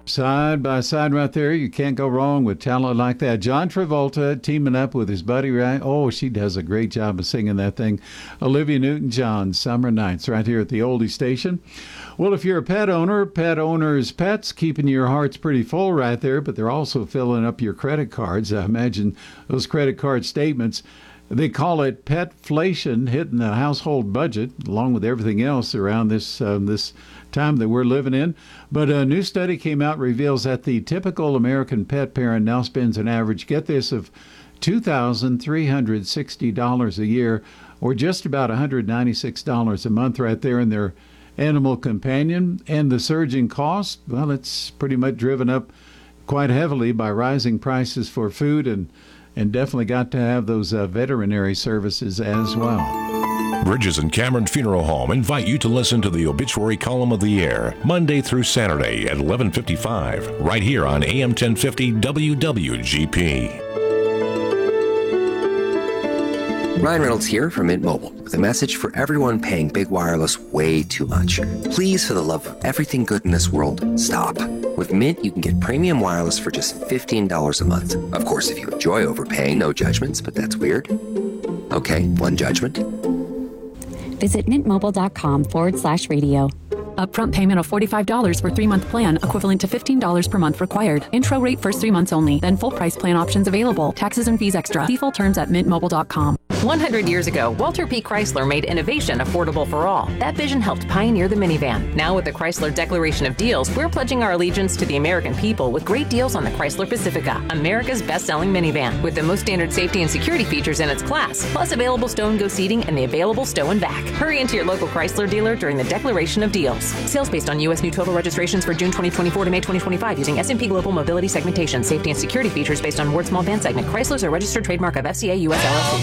Side by side right there. You can't go wrong with talent like that. John Travolta teaming up with his buddy, right? Oh, she does a great job of singing that thing. Olivia Newton-John, Summer Nights, right here at the Oldie Station. Well, if you're a pet owners' pets keeping your hearts pretty full right there, but they're also filling up your credit cards. I imagine those credit card statements. They call it petflation, hitting the household budget, along with everything else around this time that we're living in. But a new study came out reveals that the typical American pet parent now spends an average, get this, of $2,360 a year, or just about $196 a month right there in their animal companion. And the surging cost, well, it's pretty much driven up quite heavily by rising prices for food and definitely got to have those veterinary services as well. Bridges and Cameron Funeral Home invite you to listen to the obituary column of the air, Monday through Saturday at 11:55, right here on AM 1050 WWGP. Ryan Reynolds here from Mint Mobile with a message for everyone paying big wireless way too much. Please, for the love of everything good in this world, stop. With Mint, you can get premium wireless for just $15 a month. Of course, if you enjoy overpaying, no judgments, but that's weird. Okay, one judgment. Visit mintmobile.com/radio. Upfront payment of $45 for 3-month plan, equivalent to $15 per month required. Intro rate first 3 months only, then full price plan options available. Taxes and fees extra. See full terms at mintmobile.com. 100 years ago, Walter P. Chrysler made innovation affordable for all. That vision helped pioneer the minivan. Now with the Chrysler Declaration of Deals, we're pledging our allegiance to the American people with great deals on the Chrysler Pacifica, America's best-selling minivan, with the most standard safety and security features in its class, plus available stow and go seating and the available stow and back. Hurry into your local Chrysler dealer during the Declaration of Deals. Sales based on U.S. new total registrations for June 2024 to May 2025 using S&P Global Mobility segmentation. Safety and security features based on Ward Small Van segment. Chrysler's a registered trademark of FCA US LLC.